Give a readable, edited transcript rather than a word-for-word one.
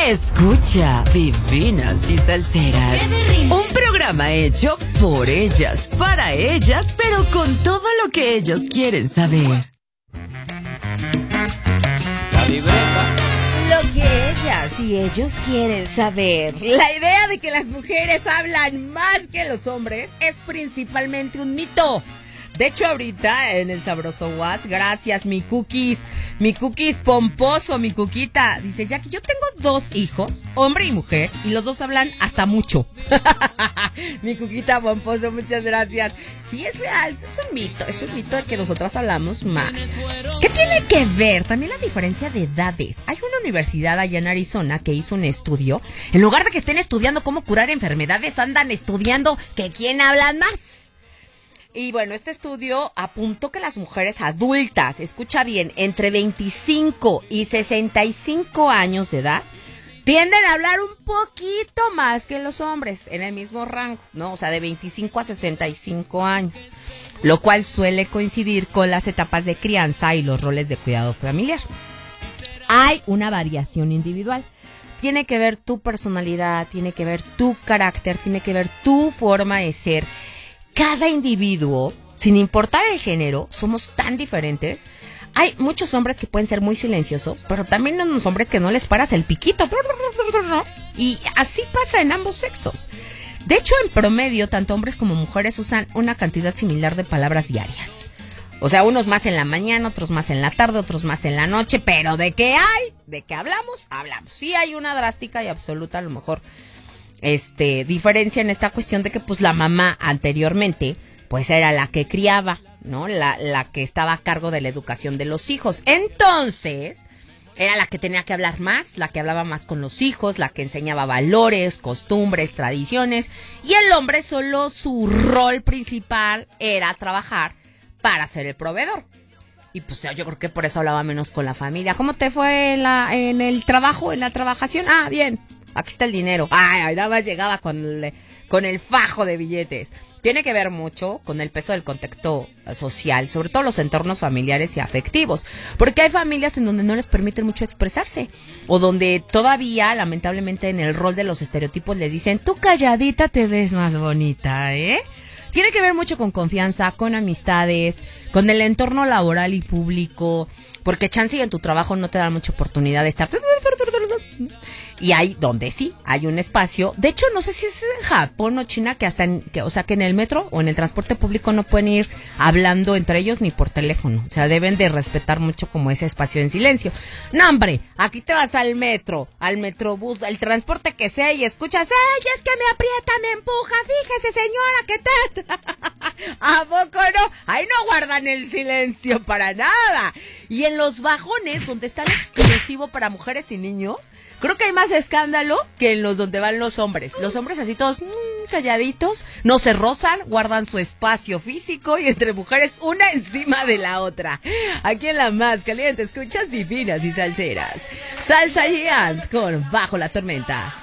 Escucha Divinas y Salseras, un programa hecho por ellas, para ellas, pero con todo lo que ellos quieren saber. La libreta. Lo que ellas y ellos quieren saber. La idea de que las mujeres hablan más que los hombres es principalmente un mito. De hecho, ahorita en el Sabroso What's, gracias, mi cookies pomposo, mi cuquita. Dice, Jackie, yo tengo 2 hijos, hombre y mujer, y los 2 hablan hasta mucho. Mi cuquita pomposo, muchas gracias. Sí, es real, es un mito de que nosotras hablamos más. ¿Qué tiene que ver? También la diferencia de edades. Hay una universidad allá en Arizona que hizo un estudio. En lugar de que estén estudiando cómo curar enfermedades, andan estudiando que quién hablan más. Y bueno, este estudio apuntó que las mujeres adultas, escucha bien, entre 25 y 65 años de edad, tienden a hablar un poquito más que los hombres en el mismo rango, ¿no? O sea, de 25 a 65 años, lo cual suele coincidir con las etapas de crianza y los roles de cuidado familiar. Hay una variación individual. Tiene que ver tu personalidad, tiene que ver tu carácter, tiene que ver tu forma de ser. Cada individuo, sin importar el género, somos tan diferentes. Hay muchos hombres que pueden ser muy silenciosos, pero también hay unos hombres que no les paras el piquito. Y así pasa en ambos sexos. De hecho, en promedio, tanto hombres como mujeres usan una cantidad similar de palabras diarias. O sea, unos más en la mañana, otros más en la tarde, otros más en la noche. Pero ¿de qué hay? ¿De qué hablamos? Hablamos. Sí hay una drástica y absoluta, a lo mejor, diferencia en esta cuestión de que pues la mamá anteriormente pues era la que criaba, ¿no? La que estaba a cargo de la educación de los hijos. Entonces, era la que tenía que hablar más, la que hablaba más con los hijos, la que enseñaba valores, costumbres, tradiciones, y el hombre solo su rol principal era trabajar para ser el proveedor. Y pues yo creo que por eso hablaba menos con la familia. ¿Cómo te fue en el trabajo, en la trabajación? Ah, bien. Aquí está el dinero. Ay, nada más llegaba con el fajo de billetes. Tiene que ver mucho con el peso del contexto social, sobre todo los entornos familiares y afectivos. Porque hay familias en donde no les permiten mucho expresarse. O donde todavía, lamentablemente, en el rol de los estereotipos les dicen, tú calladita te ves más bonita, ¿eh? Tiene que ver mucho con confianza, con amistades, con el entorno laboral y público. Porque chance y en tu trabajo no te dan mucha oportunidad de estar... Y hay donde sí, hay un espacio. De hecho, no sé si es en Japón o China que que en el metro o en el transporte público no pueden ir hablando entre ellos ni por teléfono. O sea, deben de respetar mucho como ese espacio en silencio. No, hombre, aquí te vas al metro, al metrobús, al transporte que sea y escuchas, ¡ay, es que me aprieta, me empuja! Fíjese, señora, ¿qué tal? ¿A poco no? Ahí no guardan el silencio para nada. Y en los vagones, donde está el exclusivo para mujeres y niños, creo que hay más escándalo que en los donde van los hombres. Los hombres así todos calladitos, no se rozan, guardan su espacio físico y entre mujeres una encima de la otra. Aquí en la más caliente escuchas Divinas y Salseras. Salsa Giants con Bajo la Tormenta.